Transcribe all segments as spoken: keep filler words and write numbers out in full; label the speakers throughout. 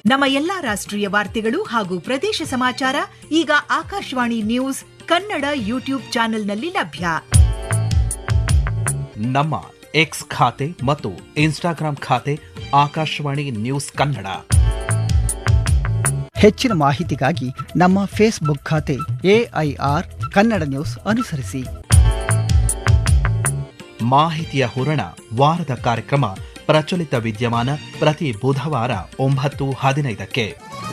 Speaker 1: ನಮ್ಮ ಎಲ್ಲಾ ರಾಷ್ಟ್ರೀಯ ವಾರ್ತೆಗಳು ಹಾಗೂ ಪ್ರದೇಶ ಸಮಾಚಾರ ಈಗ ಆಕಾಶವಾಣಿ ನ್ಯೂಸ್ ಕನ್ನಡ ಯೂಟ್ಯೂಬ್ ಚಾನೆಲ್ನಲ್ಲಿ ಲಭ್ಯ.
Speaker 2: ನಮ್ಮ ಎಕ್ಸ್ ಖಾತೆ ಮತ್ತು ಇನ್ಸ್ಟಾಗ್ರಾಂ ಖಾತೆ ಆಕಾಶವಾಣಿ ನ್ಯೂಸ್ ಕನ್ನಡ.
Speaker 3: ಹೆಚ್ಚಿನ ಮಾಹಿತಿಗಾಗಿ ನಮ್ಮ ಫೇಸ್ಬುಕ್ ಖಾತೆ ಎಐಆರ್ ಕನ್ನಡ ನ್ಯೂಸ್ ಅನುಸರಿಸಿ.
Speaker 2: ಮಾಹಿತಿಯ ಹೂರಣ ವಾರದ ಕಾರ್ಯಕ್ರಮ ಪ್ರಚಲಿತ ವಿದ್ಯಮಾನ ಪ್ರತಿ ಬುಧವಾರ ಒಂಬತ್ತು ಹದಿನೈದಕ್ಕೆ.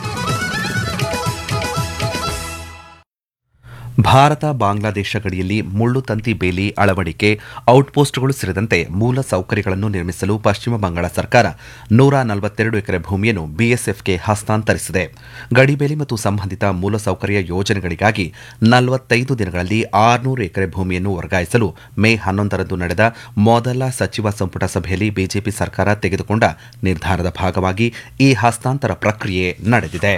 Speaker 2: ಭಾರತ ಬಾಂಗ್ಲಾದೇಶ ಗಡಿಯಲ್ಲಿ ಮುಳ್ಳುತಂತಿ ಬೇಲಿ ಅಳವಡಿಕೆ, ಔಟ್ಪೋಸ್ಟ್ಗಳು ಸೇರಿದಂತೆ ಮೂಲ ಸೌಕರ್ಯಗಳನ್ನು ನಿರ್ಮಿಸಲು ಪಶ್ಚಿಮ ಬಂಗಾಳ ಸರ್ಕಾರ ನೂರ ನಲವತ್ತೆರಡು ಎಕರೆ ಭೂಮಿಯನ್ನು ಬಿಎಸ್ಎಫ್ಗೆ ಹಸ್ತಾಂತರಿಸಿದೆ. ಗಡಿಬೇಲಿ ಮತ್ತು ಸಂಬಂಧಿತ ಮೂಲಸೌಕರ್ಯ ಯೋಜನೆಗಳಿಗಾಗಿ ನಲವತ್ತೈದು ದಿನಗಳಲ್ಲಿ ಆರುನೂರು ಎಕರೆ ಭೂಮಿಯನ್ನು ವರ್ಗಾಯಿಸಲು ಮೇ ಹನ್ನೊಂದರಂದು ನಡೆದ ಮೊದಲ ಸಚಿವ ಸಂಪುಟ ಸಭೆಯಲ್ಲಿ ಬಿಜೆಪಿ ಸರ್ಕಾರ ತೆಗೆದುಕೊಂಡ ನಿರ್ಧಾರದ ಭಾಗವಾಗಿ ಈ ಹಸ್ತಾಂತರ ಪ್ರಕ್ರಿಯೆ ನಡೆದಿದೆ.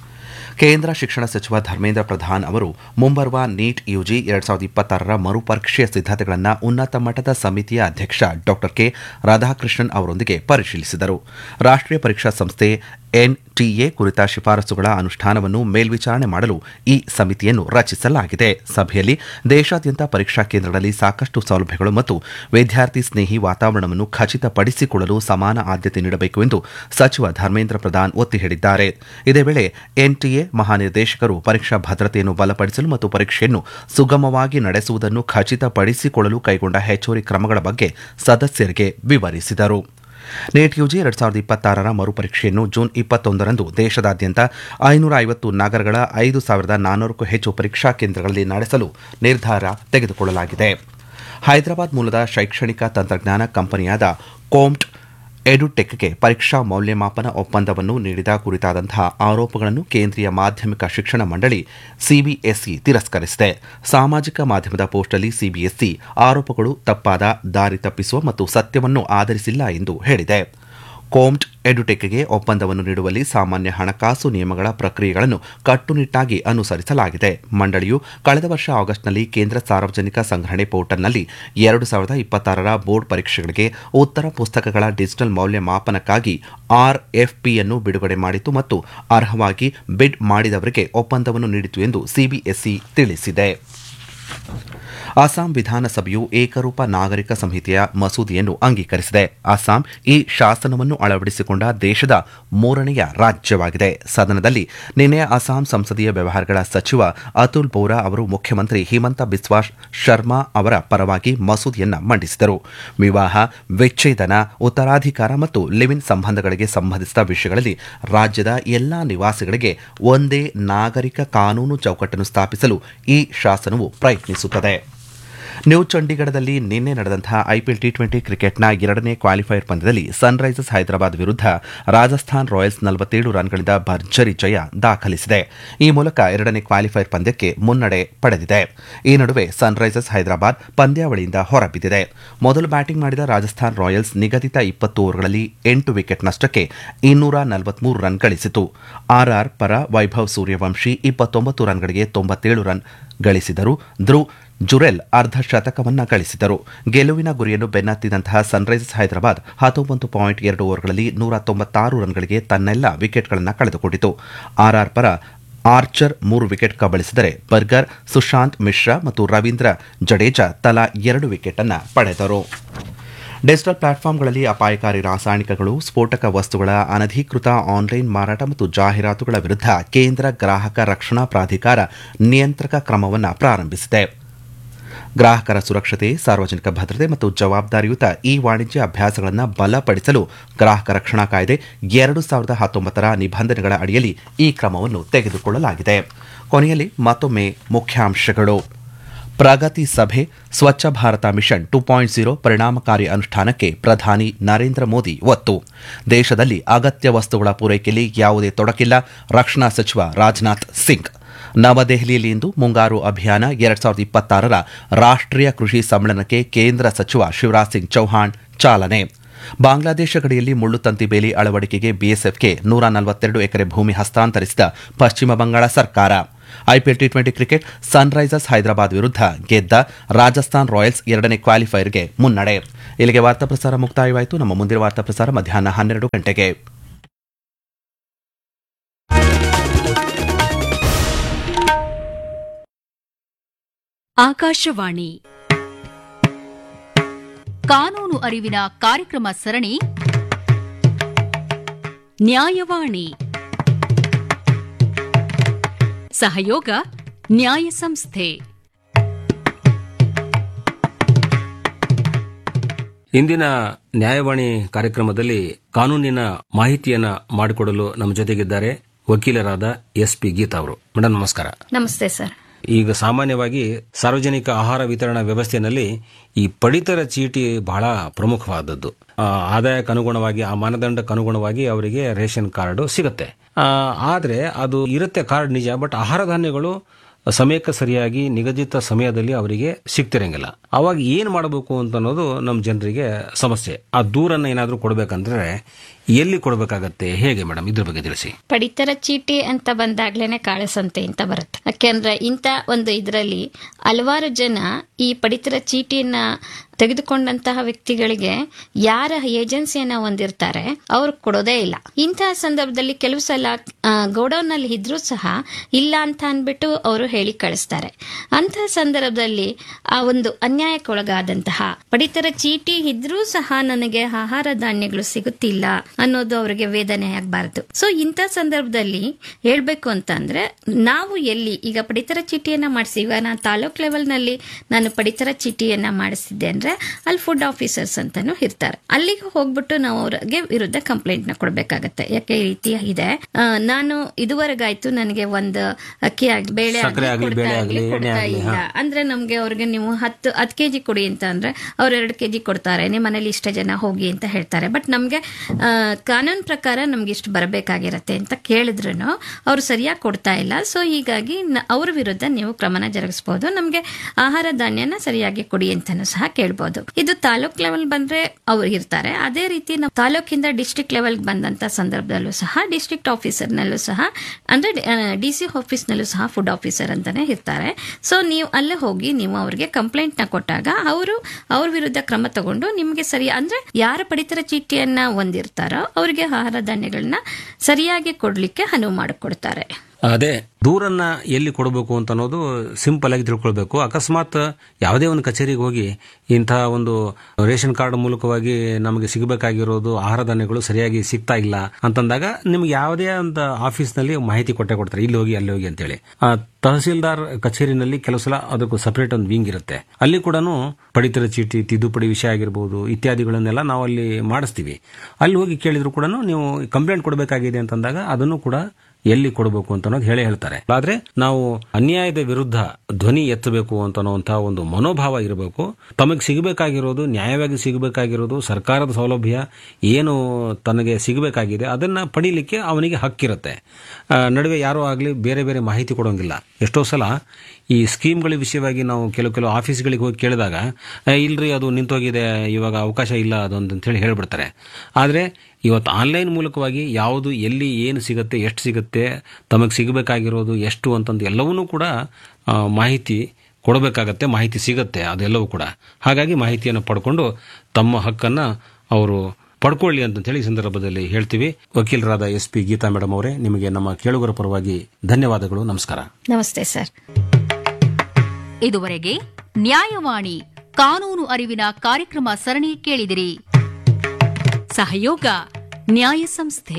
Speaker 2: ಕೇಂದ್ರ ಶಿಕ್ಷಣ ಸಚಿವ ಧರ್ಮೇಂದ್ರ ಪ್ರಧಾನ್ ಅವರು ಮುಂಬರುವ ನೀಟ್ ಯುಜಿ ಎರಡ್ ಸಾವಿರದ ಇಪ್ಪತ್ತಾರರ ಮರುಪರೀಕ್ಷೆಯ ಸಿದ್ದತೆಗಳನ್ನು ಉನ್ನತ ಮಟ್ಟದ ಸಮಿತಿಯ ಅಧ್ಯಕ್ಷ ಡಾ ಕೆ ರಾಧಾಕೃಷ್ಣನ್ ಅವರೊಂದಿಗೆ ಪರಿಶೀಲಿಸಿದರು. ರಾಷ್ಟ್ರೀಯ ಪರೀಕ್ಷಾ ಸಂಸ್ಥೆ ಎನ್ಟಿಎ ಕುರಿತ ಶಿಫಾರಸುಗಳ ಅನುಷ್ಠಾನವನ್ನು ಮೇಲ್ವಿಚಾರಣೆ ಮಾಡಲು ಈ ಸಮಿತಿಯನ್ನು ರಚಿಸಲಾಗಿದೆ. ಸಭೆಯಲ್ಲಿ ದೇಶಾದ್ಯಂತ ಪರೀಕ್ಷಾ ಕೇಂದ್ರಗಳಲ್ಲಿ ಸಾಕಷ್ಟು ಸೌಲಭ್ಯಗಳು ಮತ್ತು ವಿದ್ಯಾರ್ಥಿ ಸ್ನೇಹಿ ವಾತಾವರಣವನ್ನು ಖಚಿತಪಡಿಸಿಕೊಳ್ಳಲು ಸಮಾನ ಆದ್ಯತೆ ನೀಡಬೇಕು ಎಂದು ಸಚಿವ ಧರ್ಮೇಂದ್ರ ಪ್ರಧಾನ್ ಒತ್ತಿ ಹೇಳಿದ್ದಾರೆ. ಇದೇ ವೇಳೆ ಎನ್ಟಿಎ ಮಹಾನಿರ್ದೇಶಕರು ಪರೀಕ್ಷಾ ಭದ್ರತೆಯನ್ನು ಬಲಪಡಿಸಲು ಮತ್ತು ಪರೀಕ್ಷೆಯನ್ನು ಸುಗಮವಾಗಿ ನಡೆಸುವುದನ್ನು ಖಚಿತಪಡಿಸಿಕೊಳ್ಳಲು ಕೈಗೊಂಡ ಹೆಚ್ಚುವರಿ ಕ್ರಮಗಳ ಬಗ್ಗೆ ಸದಸ್ಯರಿಗೆ ವಿವರಿಸಿದರು. ನೀಟ್ ಯುಜಿ ಎರಡ್ ಸಾವಿರದ ಇಪ್ಪತ್ತಾರರ ಮರುಪರೀಕ್ಷೆಯನ್ನು ಜೂನ್ ಇಪ್ಪತ್ತೊಂದರಂದು ದೇಶದಾದ್ಯಂತ ಐನೂರ ಐವತ್ತು ನಗರಗಳ ಐದು ಸಾವಿರದ ನಾನ್ನೂರಕ್ಕೂ ಹೆಚ್ಚು ಪರೀಕ್ಷಾ ಕೇಂದ್ರಗಳಲ್ಲಿ ನಡೆಸಲು ನಿರ್ಧಾರ ತೆಗೆದುಕೊಳ್ಳಲಾಗಿದೆ. ಹೈದರಾಬಾದ್ ಮೂಲದ ಶೈಕ್ಷಣಿಕ ತಂತ್ರಜ್ಞಾನ ಕಂಪನಿಯಾದ ಕೋಮ್ಟ್ ಎಡುಟೆಕ್ಗೆ ಪರೀಕ್ಷಾ ಮೌಲ್ಯಮಾಪನ ಒಪ್ಪಂದವನ್ನು ನೀಡಿದ ಕುರಿತಾದಂತಹ ಆರೋಪಗಳನ್ನು ಕೇಂದ್ರೀಯ ಮಾಧ್ಯಮಿಕ ಶಿಕ್ಷಣ ಮಂಡಳಿ ಸಿಬಿಎಸ್ಇ ತಿರಸ್ಕರಿಸಿದೆ. ಸಾಮಾಜಿಕ ಮಾಧ್ಯಮದ ಪೋಸ್ಟ್ನಲ್ಲಿ ಸಿಬಿಎಸ್ಇ ಆರೋಪಗಳು ತಪ್ಪಾದ, ದಾರಿ ತಪ್ಪಿಸುವ ಮತ್ತು ಸತ್ಯವನ್ನು ಆಧರಿಸಿಲ್ಲ ಎಂದು ಹೇಳಿದೆ. ಕೋಮ್ಟ್ ಎಡುಟೆಕ್ಗೆ ಒಪ್ಪಂದವನ್ನು ನೀಡುವಲ್ಲಿ ಸಾಮಾನ್ಯ ಹಣಕಾಸು ನಿಯಮಗಳ ಪ್ರಕ್ರಿಯೆಗಳನ್ನು ಕಟ್ಟುನಿಟ್ಟಾಗಿ ಅನುಸರಿಸಲಾಗಿದೆ. ಮಂಡಳಿಯು ಕಳೆದ ವರ್ಷ ಆಗಸ್ಟ್ನಲ್ಲಿ ಕೇಂದ್ರ ಸಾರ್ವಜನಿಕ ಸಂಗ್ರಹಣೆ ಪೋರ್ಟಲ್ನಲ್ಲಿ ಎರಡು ಸಾವಿರದ ಇಪ್ಪತ್ತಾರರ ಬೋರ್ಡ್ ಪರೀಕ್ಷೆಗಳಿಗೆ ಉತ್ತರ ಪುಸ್ತಕಗಳ ಡಿಜಿಟಲ್ ಮೌಲ್ಯಮಾಪನಕ್ಕಾಗಿ ಆರ್ಎಫ್ಪಿಯನ್ನು ಬಿಡುಗಡೆ ಮಾಡಿತು ಮತ್ತು ಅರ್ಹವಾಗಿ ಬಿಡ್ ಮಾಡಿದವರಿಗೆ ಒಪ್ಪಂದವನ್ನು ನೀಡಿತು ಎಂದು ಸಿಬಿಎಸ್ಇ ತಿಳಿಸಿದೆ. ಅಸ್ಸಾಂ ವಿಧಾನಸಭೆಯು ಏಕರೂಪ ನಾಗರಿಕ ಸಂಹಿತೆಯ ಮಸೂದೆಯನ್ನು ಅಂಗೀಕರಿಸಿದೆ. ಅಸ್ಸಾಂ ಈ ಶಾಸನವನ್ನು ಅಳವಡಿಸಿಕೊಂಡ ದೇಶದ ಮೂರನೆಯ ರಾಜ್ಯವಾಗಿದೆ. ಸದನದಲ್ಲಿ ನಿನ್ನೆ ಅಸ್ಸಾಂ ಸಂಸದೀಯ ವ್ಯವಹಾರಗಳ ಸಚಿವ ಅತುಲ್ ಬೋರಾ ಅವರು ಮುಖ್ಯಮಂತ್ರಿ ಹಿಮಂತ ಬಿಸ್ವಾ ಶರ್ಮಾ ಅವರ ಪರವಾಗಿ ಮಸೂದೆಯನ್ನು ಮಂಡಿಸಿದರು. ವಿವಾಹ, ವಿಚ್ಛೇದನ, ಉತ್ತರಾಧಿಕಾರ ಮತ್ತು ಲಿವ್ ಇನ್ ಸಂಬಂಧಗಳಿಗೆ ಸಂಬಂಧಿಸಿದ ವಿಷಯಗಳಲ್ಲಿ ರಾಜ್ಯದ ಎಲ್ಲಾ ನಿವಾಸಿಗಳಿಗೆ ಒಂದೇ ನಾಗರಿಕ ಕಾನೂನು ಚೌಕಟ್ಟನ್ನು ಸ್ಥಾಪಿಸಲು ಈ ಶಾಸನವು ಪ್ರಯತ್ನಿಸುತ್ತದೆ. ನ್ಯೂ ಚಂಡೀಗಢದಲ್ಲಿ ನಿನ್ನೆ ನಡೆದಂತಹ ಐಪಿಎಲ್ ಟಿ ಟ್ವೆಂಟಿ ಕ್ರಿಕೆಟ್ನ ಎರಡನೇ ಕ್ವಾಲಿಫೈಯರ್ ಪಂದ್ಯದಲ್ಲಿ ಸನ್ರೈಸರ್ಸ್ ಹೈದರಾಬಾದ್ ವಿರುದ್ಧ ರಾಜಸ್ಥಾನ್ ರಾಯಲ್ಸ್ ನಲವತ್ತೇಳು ರನ್ಗಳಿಂದ ಭರ್ಜರಿ ಜಯ ದಾಖಲಿಸಿದೆ. ಈ ಮೂಲಕ ಎರಡನೇ ಕ್ವಾಲಿಫೈಯರ್ ಪಂದ್ಯಕ್ಕೆ ಮುನ್ನಡೆ ಪಡೆದಿದೆ. ಈ ನಡುವೆ ಸನ್ರೈಸರ್ಸ್ ಹೈದರಾಬಾದ್ ಪಂದ್ಯಾವಳಿಯಿಂದ ಹೊರಬಿದ್ದಿದೆ. ಮೊದಲು ಬ್ಯಾಟಿಂಗ್ ಮಾಡಿದ ರಾಜಸ್ಥಾನ್ ರಾಯಲ್ಸ್ ನಿಗದಿತ ಇಪ್ಪತ್ತು ಓವರ್ಗಳಲ್ಲಿ ಎಂಟು ವಿಕೆಟ್ ನಷ್ಟಕ್ಕೆ ಇನ್ನೂರ ನಲವತ್ಮೂರು ರನ್ ಗಳಿಸಿತು. ಆರ್ಆರ್ ಪರ ವೈಭವ್ ಸೂರ್ಯವಂಶಿ ಇಪ್ಪತ್ತೊಂಬತ್ತು ರನ್ಗಳಿಗೆ ತೊಂಬತ್ತೇಳು ರನ್ ಗಳಿಸಿದರು. ಧ್ರುವ್ ಜುರೆಲ್ ಅರ್ಧ ಶತಕವನ್ನ ಗಳಿಸಿದರು. ಗೆಲುವಿನ ಗುರಿಯನ್ನು ಬೆನ್ನತ್ತಿದಂತಹ ಸನ್ರೈಸರ್ಸ್ ಹೈದರಾಬಾದ್ ಹತ್ತೊಂಬತ್ತು ಪಾಯಿಂಟ್ ಎರಡು ಓವರ್ಗಳಲ್ಲಿ ನೂರ ತೊಂಬತ್ತಾರು ರನ್ಗಳಿಗೆ ತನ್ನೆಲ್ಲ ವಿಕೆಟ್ಗಳನ್ನು ಕಳೆದುಕೊಂಡಿತು. ಆರ್ಆರ್ ಪರ ಆರ್ಚರ್ ಮೂರು ವಿಕೆಟ್ ಕಬಳಿಸಿದರೆ ಬರ್ಗರ್, ಸುಶಾಂತ್ ಮಿಶ್ರಾ ಮತ್ತು ರವೀಂದ್ರ ಜಡೇಜಾ ತಲಾ ಎರಡು ವಿಕೆಟ್ ಅನ್ನು ಪಡೆದರು. ಡಿಜಿಟಲ್ ಪ್ಲಾಟ್ಫಾರ್ಮ್ಗಳಲ್ಲಿ ಅಪಾಯಕಾರಿ ರಾಸಾಯನಿಕಗಳು, ಸ್ಫೋಟಕ ವಸ್ತುಗಳ ಅನಧಿಕೃತ ಆನ್ಲೈನ್ ಮಾರಾಟ ಮತ್ತು ಜಾಹೀರಾತುಗಳ ವಿರುದ್ಧ ಕೇಂದ್ರ ಗ್ರಾಹಕ ರಕ್ಷಣಾ ಪ್ರಾಧಿಕಾರ ನಿಯಂತ್ರಕ ಕ್ರಮವನ್ನು ಪ್ರಾರಂಭಿಸಿದೆ. ಗ್ರಾಹಕರ ಸುರಕ್ಷತೆ, ಸಾರ್ವಜನಿಕ ಭದ್ರತೆ ಮತ್ತು ಜವಾಬ್ದಾರಿಯುತ ಈ ವಾಣಿಜ್ಯ ಅಭ್ಯಾಸಗಳನ್ನು ಬಲಪಡಿಸಲು ಗ್ರಾಹಕ ರಕ್ಷಣಾ ಕಾಯ್ದೆ ಎರಡು ಸಾವಿರದ ಹತ್ತೊಂಬತ್ತರ ನಿಬಂಧನೆಗಳ ಅಡಿಯಲ್ಲಿ ಈ ಕ್ರಮವನ್ನು ತೆಗೆದುಕೊಳ್ಳಲಾಗಿದೆ. ಕೊನೆಯಲ್ಲಿ ಮತ್ತೊಮ್ಮೆ ಮುಖ್ಯಾಂಶಗಳು. ಪ್ರಗತಿ ಸಭೆ, Swachh Bharat mission to point zero ಪರಿಣಾಮಕಾರಿ ಅನುಷ್ಠಾನಕ್ಕೆ ಪ್ರಧಾನಿ ನರೇಂದ್ರ ಮೋದಿ ಒತ್ತು. ದೇಶದಲ್ಲಿ ಅಗತ್ಯ ವಸ್ತುಗಳ ಪೂರೈಕೆಯಲ್ಲಿ ಯಾವುದೇ ತೊಡಕಿಲ್ಲ, ರಕ್ಷಣಾ ಸಚಿವ ರಾಜನಾಥ್ ಸಿಂಗ್. ನವದೆಹಲಿಯಲ್ಲಿ ಇಂದು ಮುಂಗಾರು ಅಭಿಯಾನ ಎರಡ್ ಸಾವಿರದ ಇಪ್ಪತ್ತಾರರ ರಾಷ್ಟ್ರೀಯ ಕೃಷಿ ಸಮ್ಮೇಳನಕ್ಕೆ ಕೇಂದ್ರ ಸಚಿವ ಶಿವರಾಜ್ ಸಿಂಗ್ ಚೌಹಾಣ್ ಚಾಲನೆ. ಬಾಂಗ್ಲಾದೇಶ ಗಡಿಯಲ್ಲಿ ಮುಳ್ಳುತಂತಿ ಬೇಲಿ ಅಳವಡಿಕೆಗೆ ಬಿಎಸ್ಎಫ್ಗೆ ನೂರ ನಲವತ್ತೆರಡು ಎಕರೆ ಭೂಮಿ ಹಸ್ತಾಂತರಿಸಿದ ಪಶ್ಚಿಮ ಬಂಗಾಳ ಸರ್ಕಾರ. IPL T twenty cricket Sunrisers Hyderabad ವಿರುದ್ಧ ಗೆದ್ದ ರಾಜಸ್ಥಾನ್ ರಾಯಲ್ಸ್ ಎರಡನೇ ಕ್ವಾಲಿಫೈಯರ್ಗೆ ಮುನ್ನಡೆ. ಇಲ್ಲಿಗೆ ವಾರ್ತಾ ಪ್ರಸಾರ ಮುಕ್ತಾಯವಾಯಿತು. ನಮ್ಮ ಮುಂದಿನ ವಾರ್ತಾ ಪ್ರಸಾರ ಮಧ್ಯಾಹ್ನ ಹನ್ನೆರಡು ಗಂಟೆಗೆ.
Speaker 4: ಆಕಾಶವಾಣಿ ಕಾನೂನು ಅರಿವಿನ ಕಾರ್ಯಕ್ರಮ ಸರಣಿ ನ್ಯಾಯವಾಣಿ. ಸಹಯೋಗ ನ್ಯಾಯ ಸಂಸ್ಥೆ.
Speaker 5: ಇಂದಿನ ನ್ಯಾಯವಾಣಿ ಕಾರ್ಯಕ್ರಮದಲ್ಲಿ ಕಾನೂನಿನ ಮಾಹಿತಿಯನ್ನ ಮಾಡಿಕೊಡಲು ನಮ್ಮ ಜೊತೆಗಿದ್ದಾರೆ ವಕೀಲರಾದ ಎಸ್ ಪಿ ಗೀತಾ ಅವರು. ಮೇಡಮ್ ನಮಸ್ಕಾರ.
Speaker 6: ನಮಸ್ತೆ ಸರ್.
Speaker 5: ಈಗ ಸಾಮಾನ್ಯವಾಗಿ ಸಾರ್ವಜನಿಕ ಆಹಾರ ವಿತರಣಾ ವ್ಯವಸ್ಥೆಯಲ್ಲಿ ಈ ಪಡಿತರ ಚೀಟಿ ಬಹಳ ಪ್ರಮುಖವಾದದ್ದು. ಆದಾಯಕ್ಕೆ ಅನುಗುಣವಾಗಿ, ಆ ಮಾನದಂಡಕ್ಕೆ ಅನುಗುಣವಾಗಿ ಅವರಿಗೆ ರೇಷನ್ ಕಾರ್ಡ್ ಸಿಗುತ್ತೆ. ಆದರೆ ಅದು ಇರುತ್ತೆ ಕಾರ್ಡ್ ನಿಜ, ಬಟ್ ಆಹಾರ ಧಾನ್ಯಗಳು ಸಮಯಕ್ಕೆ ಸರಿಯಾಗಿ ನಿಗದಿತ ಸಮಯದಲ್ಲಿ ಅವರಿಗೆ ಸಿಗ್ತಿರಂಗಿಲ್ಲ. ಅವಾಗ ಏನ್ ಮಾಡಬೇಕು ಅಂತ ಅನ್ನೋದು ನಮ್ಮ ಜನರಿಗೆ ಸಮಸ್ಯೆ. ಆ ದೂರನ್ನ ಏನಾದ್ರೂ ಕೊಡ್ಬೇಕಂದ್ರೆ ಎಲ್ಲಿ ಕೊಡಬೇಕಾಗತ್ತೆ, ಹೇಗೆ ಮೇಡಮ್, ಇದ್ರ ಬಗ್ಗೆ ತಿಳಿಸಿ.
Speaker 6: ಪಡಿತರ ಚೀಟಿ ಅಂತ ಬಂದಾಗ್ಲೇನೆ ಕಾಳಸಂತೆ ಅಂತ ಬರುತ್ತೆ. ಯಾಕೆಂದ್ರೆ ಇಂತ ಒಂದು ಇದರಲ್ಲಿ ಹಲವಾರು ಜನ ಈ ಪಡಿತರ ಚೀಟಿಯನ್ನ ತೆಗೆದುಕೊಂಡಂತಹ ವ್ಯಕ್ತಿಗಳಿಗೆ ಯಾರ ಏಜೆನ್ಸಿಯನ್ನ ಹೊಂದಿರ್ತಾರೆ ಅವ್ರು ಕೊಡೋದೇ ಇಲ್ಲ. ಇಂತಹ ಸಂದರ್ಭದಲ್ಲಿ ಕೆಲವು ಸಲ ಗೋಡೌನ್ ನಲ್ಲಿ ಇದ್ರೂ ಸಹ ಇಲ್ಲ ಅಂತ ಅನ್ಬಿಟ್ಟು ಅವರು ಹೇಳಿ ಕಳಿಸ್ತಾರೆ. ಅಂತಹ ಸಂದರ್ಭದಲ್ಲಿ ಆ ಒಂದು ಅನ್ಯಾಯಕ್ಕೊಳಗಾದಂತಹ ಪಡಿತರ ಚೀಟಿ ಇದ್ರೂ ಸಹ ನನಗೆ ಆಹಾರ ಧಾನ್ಯಗಳು ಸಿಗುತ್ತಿಲ್ಲ ಅನ್ನೋದು ಅವರಿಗೆ ವೇದನೆ ಆಗಬಾರದು. ಸೊ ಇಂಥ ಸಂದರ್ಭದಲ್ಲಿ ಹೇಳ್ಬೇಕು ಅಂತ ಅಂದ್ರೆ ನಾವು ಎಲ್ಲಿ ಈಗ ಪಡಿತರ ಚೀಟಿಯನ್ನ ಮಾಡಿಸಿ, ಈಗ ನಾನು ತಾಲೂಕ್ ಲೆವೆಲ್ ನಲ್ಲಿ ನಾನು ಪಡಿತರ ಚೀಟಿಯನ್ನ ಮಾಡಿಸಿದ್ದೆ ಅಂದ್ರೆ ಅಲ್ಲಿ ಫುಡ್ ಆಫೀಸರ್ಸ್ ಅಂತಾನು ಇರ್ತಾರೆ. ಅಲ್ಲಿಗೆ ಹೋಗ್ಬಿಟ್ಟು ನಾವು ಅವ್ರಿಗೆ ವಿರುದ್ಧ ಕಂಪ್ಲೇಂಟ್ ನ ಕೊಡ್ಬೇಕಾಗತ್ತೆ. ಯಾಕೆ ಈ ರೀತಿ ಇದೆ, ನಾನು ಇದುವರೆಗಾಯ್ತು ನನಗೆ ಒಂದು ಅಕ್ಕಿ ಆಗ್ಲಿ ಬೇಳೆ ಕೊಡ್ತಾ ಇಲ್ಲ ಅಂದ್ರೆ ನಮ್ಗೆ ಅವ್ರಿಗೆ ನೀವು ಹತ್ತು ಹತ್ತು ಕೆಜಿ ಕೊಡಿ ಅಂತ ಅಂದ್ರೆ ಅವ್ರು ಎರಡು ಕೆಜಿ ಕೊಡ್ತಾರೆ, ನಿಮ್ಮ ಮನೇಲಿ ಇಷ್ಟ ಜನ ಹೋಗಿ ಅಂತ ಹೇಳ್ತಾರೆ. ಬಟ್ ನಮ್ಗೆ ಕಾನೂನು ಪ್ರಕಾರ ನಮ್ಗೆ ಇಷ್ಟು ಬರಬೇಕಾಗಿರತ್ತೆ ಅಂತ ಕೇಳಿದ್ರು ಅವ್ರು ಸರಿಯಾಗಿ ಕೊಡ್ತಾ ಇಲ್ಲ. ಸೊ ಹೀಗಾಗಿ ಅವ್ರ ವಿರುದ್ಧ ನೀವು ಕ್ರಮನ ಜರುಗಿಸಬಹುದು. ನಮ್ಗೆ ಆಹಾರ ಧಾನ್ಯನ ಸರಿಯಾಗಿ ಕೊಡಿ ಅಂತಾನು ಸಹ ಕೇಳಬಹುದು. ಇದು ತಾಲೂಕ್ ಲೆವೆಲ್ ಬಂದ್ರೆ ಅವ್ರು ಇರ್ತಾರೆ. ಅದೇ ರೀತಿ ನಾವು ತಾಲೂಕಿಂದ ಡಿಸ್ಟ್ರಿಕ್ಟ್ ಲೆವೆಲ್ ಬಂದಂತ ಸಂದರ್ಭದಲ್ಲೂ ಸಹ ಡಿಸ್ಟ್ರಿಕ್ಟ್ ಆಫೀಸರ್ ನಲ್ಲೂ ಸಹ ಅಂದ್ರೆ ಡಿ ಸಿ ಆಫೀಸ್ ನಲ್ಲೂ ಸಹ ಫುಡ್ ಆಫೀಸರ್ ಅಂತಾನೆ ಇರ್ತಾರೆ. ಸೊ ನೀವು ಅಲ್ಲೇ ಹೋಗಿ ನೀವು ಅವ್ರಿಗೆ ಕಂಪ್ಲೇಂಟ್ ನ ಕೊಟ್ಟಾಗ ಅವರು ಅವ್ರ ವಿರುದ್ಧ ಕ್ರಮ ತಗೊಂಡು ನಿಮ್ಗೆ ಸರಿ ಅಂದ್ರೆ ಯಾರ ಪಡಿತರ ಚೀಟಿಯನ್ನ ಹೊಂದಿರ್ತಾರೋ ಅವರಿಗೆ ಆಹಾರ ಧಾನ್ಯಗಳನ್ನ ಸರಿಯಾಗಿ ಕೊಡ್ಲಿಕ್ಕೆ ಅನುವು ಮಾಡಿಕೊಡ್ತಾರೆ.
Speaker 5: ಅದೇ ದೂರನ್ನ ಎಲ್ಲಿ ಕೊಡಬೇಕು ಅಂತ ಅನ್ನೋದು ಸಿಂಪಲ್ ಆಗಿ ತಿಳ್ಕೊಳ್ಬೇಕು. ಅಕಸ್ಮಾತ್ ಯಾವುದೇ ಒಂದು ಕಚೇರಿಗೆ ಹೋಗಿ ಇಂತಹ ಒಂದು ರೇಷನ್ ಕಾರ್ಡ್ ಮೂಲಕವಾಗಿ ನಮಗೆ ಸಿಗಬೇಕಾಗಿರೋದು ಆಹಾರ ಧಾನ್ಯಗಳು ಸರಿಯಾಗಿ ಸಿಗ್ತಾ ಇಲ್ಲ ಅಂತಂದಾಗ ನಿಮ್ಗೆ ಯಾವುದೇ ಒಂದು ಆಫೀಸ್ನಲ್ಲಿ ಮಾಹಿತಿ ಕೊಟ್ಟೆ ಕೊಡ್ತಾರೆ, ಇಲ್ಲಿ ಹೋಗಿ ಅಲ್ಲಿ ಹೋಗಿ ಅಂತೇಳಿ. ತಹಸೀಲ್ದಾರ್ ಕಚೇರಿನಲ್ಲಿ ಕೆಲವು ಸಲ ಅದಕ್ಕೂ ಸಪರೇಟ್ ಒಂದು ವಿಂಗ್ ಇರುತ್ತೆ. ಅಲ್ಲಿ ಕೂಡ ಪಡಿತರ ಚೀಟಿ, ತಿದ್ದುಪಡಿ ವಿಷಯ ಆಗಿರ್ಬೋದು ಇತ್ಯಾದಿಗಳನ್ನೆಲ್ಲ ನಾವು ಅಲ್ಲಿ ಮಾಡಿಸ್ತೀವಿ. ಅಲ್ಲಿ ಹೋಗಿ ಕೇಳಿದ್ರು ಕೂಡ ನೀವು ಕಂಪ್ಲೇಂಟ್ ಕೊಡಬೇಕಾಗಿದೆ ಅಂತಂದಾಗ ಅದನ್ನು ಕೂಡ ಎಲ್ಲಿ ಕೊಡಬೇಕು ಅಂತ ಅನ್ನೋದು ಹೇಳೇ ಹೇಳ್ತಾರೆ. ಆದ್ರೆ ನಾವು ಅನ್ಯಾಯದ ವಿರುದ್ಧ ಧ್ವನಿ ಎತ್ತಬೇಕು ಅಂತ ಅನ್ನುವಂತಹ ಒಂದು ಮನೋಭಾವ ಇರಬೇಕು. ತಮಗೆ ಸಿಗಬೇಕಾಗಿರೋದು, ನ್ಯಾಯವಾಗಿ ಸಿಗಬೇಕಾಗಿರೋದು, ಸರ್ಕಾರದ ಸೌಲಭ್ಯ ಏನು ತನಗೆ ಸಿಗಬೇಕಾಗಿದೆ ಅದನ್ನ ಪಡೀಲಿಕ್ಕೆ ಅವನಿಗೆ ಹಕ್ಕಿರುತ್ತೆ. ನಡುವೆ ಯಾರೋ ಆಗ್ಲಿ ಬೇರೆ ಬೇರೆ ಮಾಹಿತಿ ಕೊಡೋಂಗಿಲ್ಲ. ಎಷ್ಟೋ ಸಲ ಈ ಸ್ಕೀಮ್ಗಳ ವಿಷಯವಾಗಿ ನಾವು ಕೆಲವು ಕೆಲವು ಆಫೀಸ್ಗಳಿಗೆ ಹೋಗಿ ಕೇಳಿದಾಗ ಇಲ್ರಿ ಅದು ನಿಂತೋಗಿದೆ, ಇವಾಗ ಅವಕಾಶ ಇಲ್ಲ ಅದು ಅಂತ ಹೇಳಿ ಹೇಳ್ಬಿಡ್ತಾರೆ. ಆದರೆ ಇವತ್ತು ಆನ್ಲೈನ್ ಮೂಲಕವಾಗಿ ಯಾವುದು ಎಲ್ಲಿ ಏನು ಸಿಗುತ್ತೆ, ಎಷ್ಟು ಸಿಗುತ್ತೆ, ತಮಗೆ ಸಿಗಬೇಕಾಗಿರೋದು ಎಷ್ಟು ಅಂತಂದು ಎಲ್ಲವನ್ನೂ ಕೂಡ ಮಾಹಿತಿ ಕೊಡಬೇಕಾಗತ್ತೆ, ಮಾಹಿತಿ ಸಿಗುತ್ತೆ ಅದೆಲ್ಲವೂ ಕೂಡ. ಹಾಗಾಗಿ ಮಾಹಿತಿಯನ್ನು ಪಡ್ಕೊಂಡು ತಮ್ಮ ಹಕ್ಕನ್ನು ಅವರು ಪಡ್ಕೊಳ್ಳಿ ಅಂತ ಹೇಳಿ ಈ ಸಂದರ್ಭದಲ್ಲಿ ಹೇಳ್ತೀವಿ. ವಕೀಲರಾದ ಎಸ್ ಪಿ ಗೀತಾ ಮೇಡಮ್ ಅವರೇ, ನಿಮಗೆ ನಮ್ಮ ಕೇಳುಗರ ಪರವಾಗಿ ಧನ್ಯವಾದಗಳು. ನಮಸ್ಕಾರ.
Speaker 6: ನಮಸ್ತೆ ಸರ್.
Speaker 4: ಇದುವರೆಗೆ ನ್ಯಾಯವಾಣಿ ಕಾನೂನು ಅರಿವಿನ ಕಾರ್ಯಕ್ರಮ ಸರಣಿ ಕೇಳಿದಿರಿ. ಸಹಯೋಗ ನ್ಯಾಯ ಸಂಸ್ಥೆ.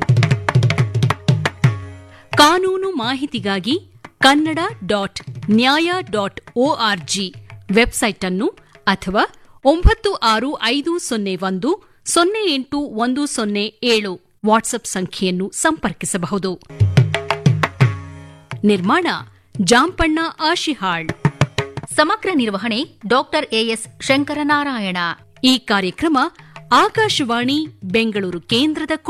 Speaker 4: ಕಾನೂನು ಮಾಹಿತಿಗಾಗಿ ಕನ್ನಡ ಡಾಟ್ ನ್ಯಾಯ ಡಾಟ್ ಒಆರ್ಜಿ ವೆಬ್ಸೈಟ್ ಅನ್ನು ಅಥವಾ ಒಂಬತ್ತು ಆರು ಐದು ಸೊನ್ನೆ ಒಂದು ಸೊನ್ನೆ ಎಂಟು ಒಂದು ಸೊನ್ನೆ ಏಳು ವಾಟ್ಸ್ಆಪ್ ಸಂಖ್ಯೆಯನ್ನು ಸಂಪರ್ಕಿಸಬಹುದು. ನಿರ್ಮಾಣ ಜಾಂಪಣ್ಣ ಆಶಿಹಾಳ್. ಸಮಗ್ರ ನಿರ್ವಹಣೆ ಡಾಕ್ಟರ್ ಎಎಸ್ ಶಂಕರನಾರಾಯಣ. ಈ ಕಾರ್ಯಕ್ರಮ ಆಕಾಶವಾಣಿ ಬೆಂಗಳೂರು ಕೇಂದ್ರದ